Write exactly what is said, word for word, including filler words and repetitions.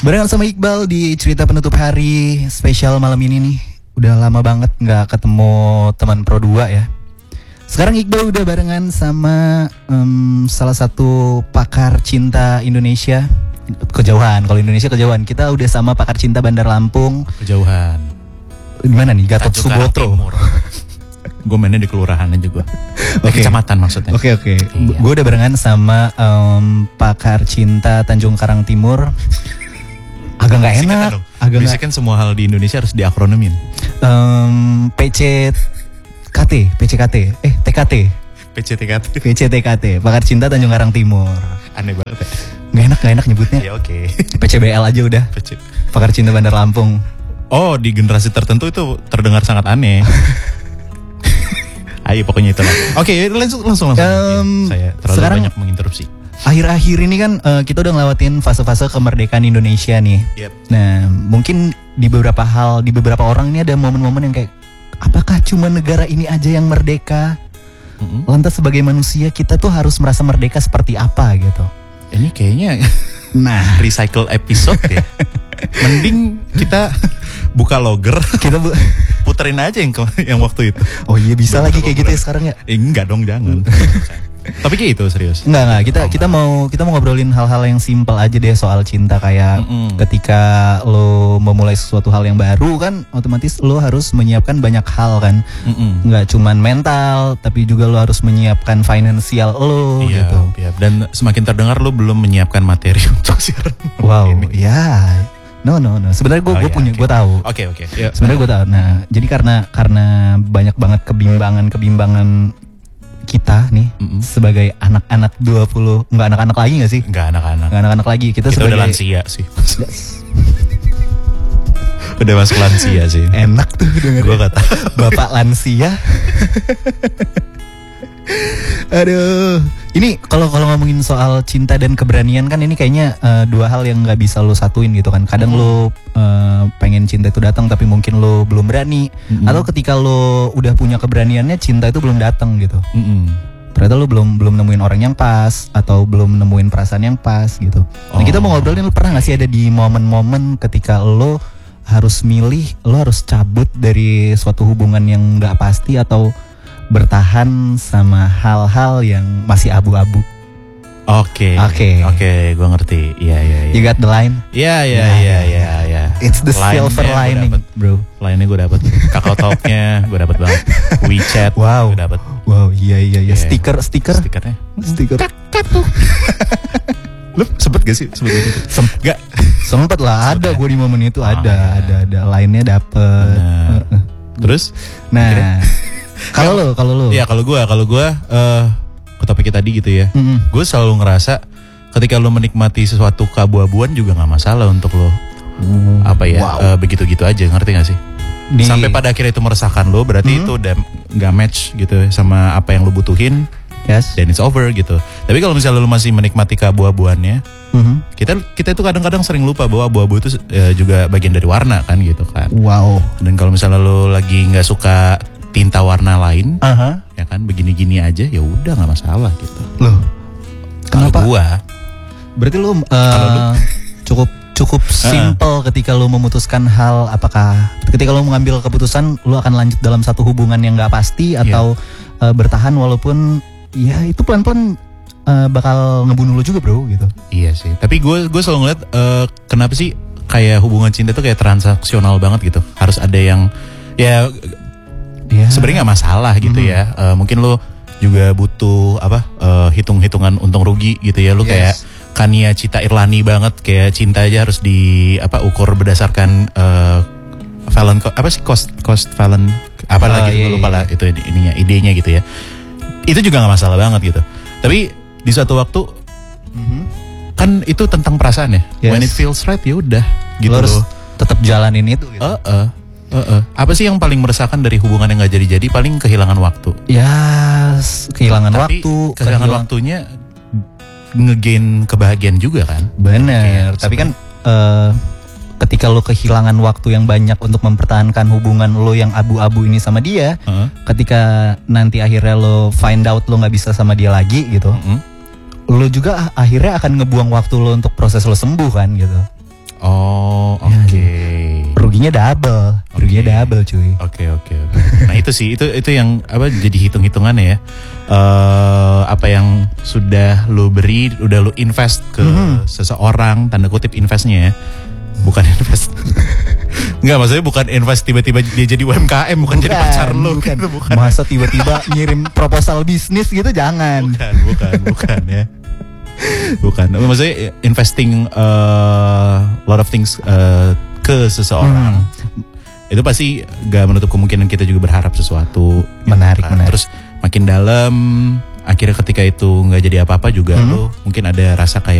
Barengan sama Iqbal di cerita penutup hari spesial malam ini nih. Udah lama banget gak ketemu teman Pro dua ya. Sekarang Iqbal udah barengan sama um, salah satu pakar cinta Indonesia. Kejauhan, kalau Indonesia kejauhan. Kita udah sama pakar cinta Bandar Lampung. Kejauhan. Di mana nih? Gatot Subroto. Gue mainnya di kelurahan aja gue. Oke. Kecamatan maksudnya. Oke okay, oke. Okay. Iya. Gue udah barengan sama um, pakar cinta Tanjung Karang Timur. Agak nggak enak. Agak Biasanya kan semua hal di Indonesia harus diakronimin. Um, P C K T, P C K T, eh T K T, P C T K T, P C T K T, pakar cinta Tanjung Karang Timur. Aneh banget ya. Gak enak, gak enak nyebutnya. Ya oke. Okay. P C B L aja udah. P C. Pakar cinta Bandar Lampung. Oh, di generasi tertentu itu terdengar sangat aneh. Ayo pokoknya itu lah. Oke, okay, langsung langsung langsung. Um, Saya terlalu sekarang, banyak menginterupsi. Akhir-akhir ini kan uh, kita udah ngelewatin fase-fase kemerdekaan Indonesia nih. Yep. Nah, mungkin di beberapa hal, di beberapa orang ini ada momen-momen yang kayak, apakah cuma negara ini aja yang merdeka? Mm-hmm. Lantas sebagai manusia kita tuh harus merasa merdeka seperti apa gitu? Ini kayaknya nah recycle episode ya. Mending kita buka logger, kita bu- puterin aja yang yang waktu itu. Oh iya bisa lagi kayak gitu ya sekarang ya? Eh, enggak dong, jangan. Tapi kayak itu serius. Enggak enggak, kita kita mau kita mau ngobrolin hal-hal yang simpel aja deh soal cinta, kayak Mm-mm. ketika lo memulai sesuatu hal yang baru kan otomatis lo harus menyiapkan banyak hal kan. Mm-mm. Enggak cuman mental tapi juga lo harus menyiapkan finansial lo iya, gitu. Iya, dan semakin terdengar lo belum menyiapkan materi untuk siaran. Wow, ini. Ya. No no no. Sebenarnya gue oh, gue ya, punya okay. gue tahu. Oke okay, oke. Okay. Sebenarnya gue tahu. Nah, jadi karena karena banyak banget kebimbangan-kebimbangan kita nih mm-hmm. sebagai anak-anak dua puluh, enggak anak-anak lagi enggak sih? Enggak anak-anak. Enggak anak-anak lagi. Kita, kita sebagai udah lansia sih. Udah masuk lansia sih. Enak tuh dengerin. Gue kata Bapak lansia. Aduh, ini kalau kalau ngomongin soal cinta dan keberanian kan ini kayaknya uh, dua hal yang nggak bisa lo satuin gitu kan. Kadang mm. lo uh, pengen cinta itu datang tapi mungkin lo belum berani, mm-hmm. atau ketika lo udah punya keberaniannya cinta itu belum datang gitu. Mm-hmm. Ternyata lo belum belum nemuin orang yang pas atau belum nemuin perasaan yang pas gitu. Oh. Nah kita mau ngobrolin, lo pernah nggak sih ada di momen-momen ketika lo harus milih, lo harus cabut dari suatu hubungan yang nggak pasti atau bertahan sama hal-hal yang masih abu-abu? Oke, oke, oke, gue ngerti. Iya, iya, iya. You got the line? Iya, iya, iya, iya, iya. It's the line-nya silver lining, bro. Line-nya gue dapet. Kakao Talk-nya gue dapet banget. WeChat, wow, gue dapet. Wow, iya, iya, iya. Stiker, stiker, stikernya, stiker. Kat tuh. Lu sempet gak sih sebut itu? Sempet gak? Sempet lah, ada gue di momen itu, oh, ada, ya. ada, ada. Line-nya dapet. Nah. Terus? Nah. Kalau lo, kalau lo? Iya, kalau gue, kalau gue uh, ke topiknya tadi gitu ya. Mm-hmm. Gue selalu ngerasa ketika lo menikmati sesuatu keabu-abuan juga nggak masalah untuk lo mm. apa ya wow. uh, begitu-gitu aja, ngerti nggak sih? Di... Sampai pada akhirnya itu meresahkan lo, berarti mm-hmm. itu udah nggak match gitu sama apa yang lo butuhin. Yes. Dan it's over gitu. Tapi kalau misalnya lo masih menikmati keabu-abuannya, mm-hmm. kita kita itu kadang-kadang sering lupa bahwa abu-abu itu uh, juga bagian dari warna kan gitu kan. Wow. Dan kalau misalnya lo lagi nggak suka tinta warna lain, uh-huh. ya kan begini-gini aja, ya udah nggak masalah gitu. Loh, kenapa? Kalau gua, berarti lu, uh, cukup cukup simple uh-uh. ketika lu memutuskan hal, apakah ketika lu mengambil keputusan lu akan lanjut dalam satu hubungan yang nggak pasti atau yeah. uh, bertahan walaupun ya itu pelan-pelan uh, bakal ngebunuh lu juga bro gitu. Iya sih. Tapi gue gue selalu ngeliat uh, kenapa sih kayak hubungan cinta tuh kayak transaksional banget gitu. Harus ada yang ya. Yeah. Sebenarnya nggak masalah gitu mm-hmm. ya. Uh, mungkin lo juga butuh apa uh, hitung-hitungan untung rugi gitu ya. Lo yes. kayak Kania Cita Irlani banget, kayak cinta aja harus di apa ukur berdasarkan uh, valen apa sih cost cost valen apa uh, lagi iya, lupa lah iya. itu ininya idenya gitu ya. Itu juga nggak masalah banget gitu. Tapi di suatu waktu mm-hmm. kan itu tentang perasaan ya. Yes. When it feels right ya udah gitu. Lo harus tetap jalanin itu. Gitu. Uh, uh. Uh-uh. Apa sih yang paling meresahkan dari hubungan yang gak jadi-jadi? Paling kehilangan waktu. Ya, kehilangan Tapi waktu. Kehilangan kehilang... waktunya ngegain kebahagiaan juga kan? Bener. Tapi kan uh, ketika lo kehilangan waktu yang banyak untuk mempertahankan hubungan lo yang abu-abu ini sama dia, uh-huh. ketika nanti akhirnya lo find out lo gak bisa sama dia lagi gitu, uh-huh. lo juga akhirnya akan ngebuang waktu lo untuk proses lo sembuh kan gitu. Oh, oke. Ya, ruginya double, ruginya Oke. double cuy. Oke oke oke. Nah itu sih itu itu yang apa jadi hitung-hitungannya ya. Eh apa yang sudah lo beri, udah lo invest ke Mhm. seseorang, tanda kutip investnya ya, bukan invest. Enggak, maksudnya bukan invest tiba-tiba dia jadi U M K M, bukan, jadi pacar lo bukan. gitu, bukan. Masa tiba-tiba ngirim proposal bisnis gitu, jangan. Bukan, bukan, bukan ya. Bukan. Maksudnya investing uh, lot of things uh, ke seseorang. Hmm. Itu pasti gak menutup kemungkinan kita juga berharap sesuatu. Menarik, kan. menarik. Terus makin dalam, akhirnya ketika itu nggak jadi apa-apa juga Hmm. lo mungkin ada rasa kayak